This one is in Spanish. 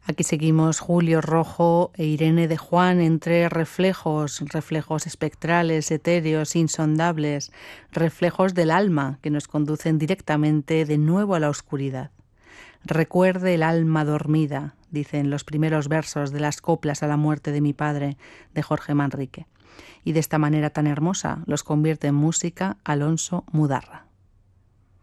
Aquí seguimos Julio Rojo e Irene de Juan entre reflejos, reflejos espectrales, etéreos, insondables, reflejos del alma que nos conducen directamente de nuevo a la oscuridad. Recuerde el alma dormida, dicen los primeros versos de las coplas a la muerte de mi padre, de Jorge Manrique. Y de esta manera tan hermosa los convierte en música Alonso Mudarra.